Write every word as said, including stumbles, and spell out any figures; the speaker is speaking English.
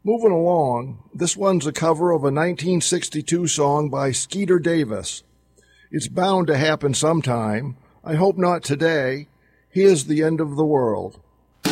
Moving along, this one's a cover of a nineteen sixty-two song by Skeeter Davis. It's bound to happen sometime. I hope not today. Here's The End of the World.